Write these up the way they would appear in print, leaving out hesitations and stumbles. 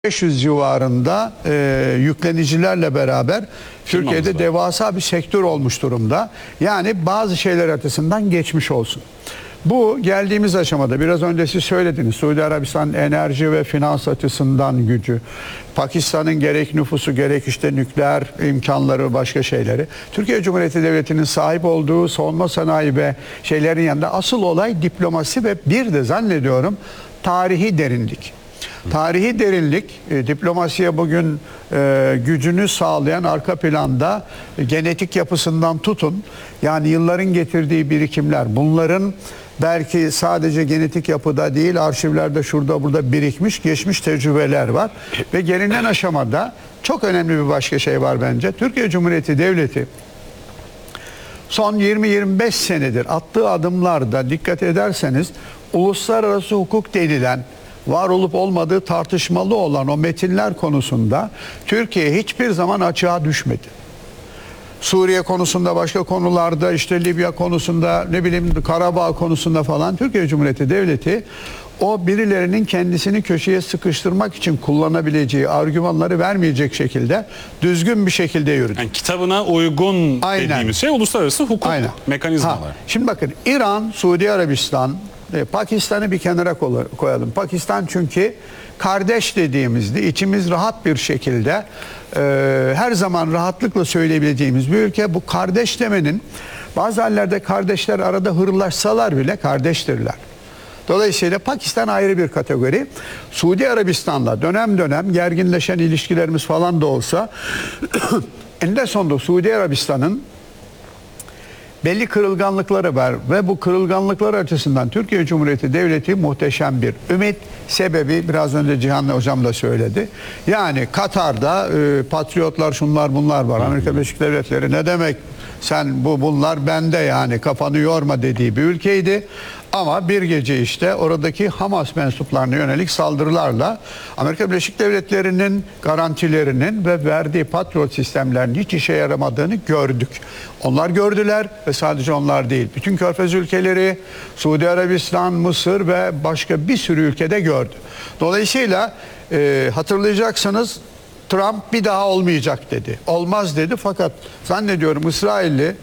500 civarında yüklenicilerle beraber Türkiye'de devasa bir sektör olmuş durumda. Yani bazı şeyler açısından geçmiş olsun. Bu geldiğimiz aşamada biraz önce siz söylediniz. Suudi Arabistan enerji ve finans açısından gücü, Pakistan'ın gerek nüfusu gerek işte nükleer imkanları başka şeyleri. Türkiye Cumhuriyeti Devleti'nin sahip olduğu savunma sanayi ve şeylerin yanında asıl olay diplomasi ve bir de zannediyorum tarihi derinlik. Tarihi derinlik, diplomasiye bugün gücünü sağlayan arka planda genetik yapısından tutun. Yani yılların getirdiği birikimler, bunların belki sadece genetik yapıda değil, arşivlerde şurada burada birikmiş, geçmiş tecrübeler var. Ve gelinen aşamada çok önemli bir başka şey var bence. Türkiye Cumhuriyeti Devleti son 20-25 senedir attığı adımlarda dikkat ederseniz uluslararası hukuk denilen, var olup olmadığı tartışmalı olan o metinler konusunda Türkiye hiçbir zaman açığa düşmedi. Suriye konusunda, başka konularda, işte Libya konusunda, ne bileyim Karabağ konusunda falan Türkiye Cumhuriyeti Devleti o birilerinin kendisini köşeye sıkıştırmak için kullanabileceği argümanları vermeyecek şekilde düzgün bir şekilde yürüdü. Yani kitabına uygun dediğimiz şey uluslararası hukuk mekanizmaları. Şimdi bakın, İran, Suudi Arabistan, Pakistan'ı bir kenara koyalım. Pakistan çünkü kardeş dediğimizde içimiz rahat bir şekilde her zaman rahatlıkla söyleyebileceğimiz bir ülke. Bu kardeş demenin bazı hallerde kardeşler arada hırlaşsalar bile kardeştirler. Dolayısıyla Pakistan ayrı bir kategori. Suudi Arabistan'la dönem dönem gerginleşen ilişkilerimiz falan da olsa eninde sonunda Suudi Arabistan'ın belli kırılganlıkları var ve bu kırılganlıklar açısından Türkiye Cumhuriyeti Devleti muhteşem bir ümit. Sebebi biraz önce Cihan Hocam da söyledi. Yani Katar'da patriotlar şunlar bunlar var. Amerika Birleşik Devletleri ne demek sen bunlar bende, yani kafanı yorma dediği bir ülkeydi. Ama bir gece işte oradaki Hamas mensuplarına yönelik saldırılarla Amerika Birleşik Devletleri'nin garantilerinin ve verdiği patriot sistemlerinin hiç işe yaramadığını gördük. Onlar gördüler ve sadece onlar değil. Bütün Körfez ülkeleri, Suudi Arabistan, Mısır ve başka bir sürü ülkede gördü. Dolayısıyla hatırlayacaksınız, Trump bir daha olmayacak dedi. Olmaz dedi, fakat zannediyorum İsrailli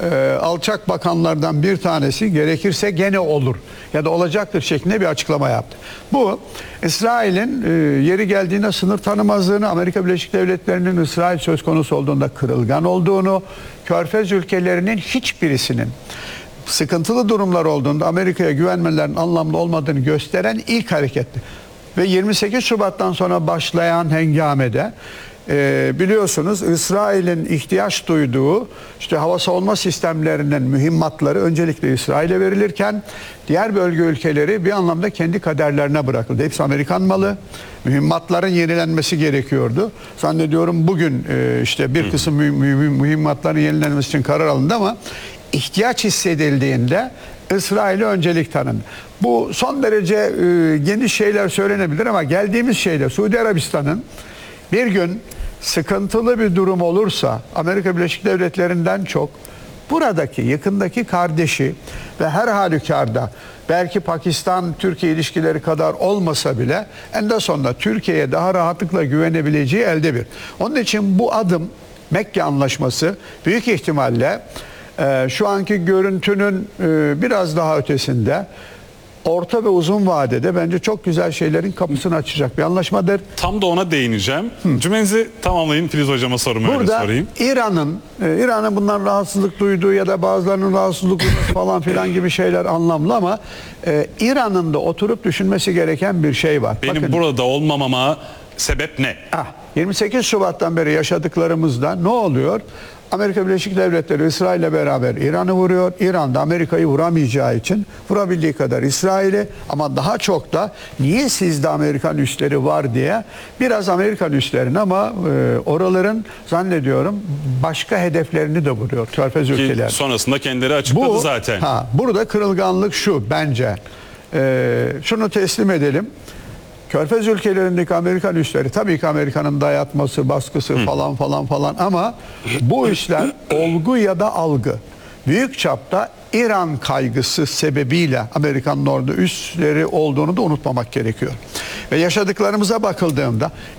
alçak bakanlardan bir tanesi gerekirse gene olur ya da olacaktır şeklinde bir açıklama yaptı. Bu İsrail'in yeri geldiğinde sınır tanımazlığını, Amerika Birleşik Devletleri'nin İsrail söz konusu olduğunda kırılgan olduğunu, Körfez ülkelerinin hiçbirisinin sıkıntılı durumlar olduğunda Amerika'ya güvenmelerinin anlamlı olmadığını gösteren ilk hareketti. Ve 28 Şubat'tan sonra başlayan hengamede biliyorsunuz İsrail'in ihtiyaç duyduğu işte hava savunma sistemlerinin mühimmatları öncelikle İsrail'e verilirken diğer bölge ülkeleri bir anlamda kendi kaderlerine bırakıldı. Hepsi Amerikan malı. Mühimmatların yenilenmesi gerekiyordu. Zannediyorum bugün işte bir kısım mühimmatların yenilenmesi için karar alındı ama ihtiyaç hissedildiğinde İsrail'e öncelik tanındı. Bu son derece geniş şeyler söylenebilir ama geldiğimiz şeyde Suudi Arabistan'ın bir gün sıkıntılı bir durum olursa Amerika Birleşik Devletleri'nden çok buradaki yakındaki kardeşi ve her halükarda belki Pakistan-Türkiye ilişkileri kadar olmasa bile en sonunda Türkiye'ye daha rahatlıkla güvenebileceği elde bir. Onun için bu adım Mekke Anlaşması büyük ihtimalle şu anki görüntünün biraz daha ötesinde orta ve uzun vadede bence çok güzel şeylerin kapısını açacak bir anlaşmadır. Tam da ona değineceğim. Cümlenizi tamamlayın, Filiz Hocama sorumu öyle sorayım. İran'ın bundan rahatsızlık duyduğu ya da bazılarının rahatsızlık duyması falan filan gibi şeyler anlamlı ama İran'ın da oturup düşünmesi gereken bir şey var. Benim bakın, burada olmamama sebep ne? 28 Şubat'tan beri yaşadıklarımızda ne oluyor? Amerika Birleşik Devletleri İsrail'le beraber İran'ı vuruyor. İran da Amerika'yı vuramayacağı için vurabildiği kadar İsrail'i, ama daha çok da niye sizde Amerikan üsleri var diye biraz Amerikan üslerini ama oraların zannediyorum başka hedeflerini de vuruyor Körfez ülkeleri. Sonrasında kendileri açıkladı zaten. Burada kırılganlık şu bence. Şunu teslim edelim. Körfez ülkelerindeki Amerikan üsleri tabii ki Amerika'nın dayatması, baskısı falan ama bu işler olgu ya da algı. büyük çapta İran kaygısı sebebiyle Amerika'nın orada üsleri olduğunu da unutmamak gerekiyor. Ve yaşadıklarımıza bakıldığında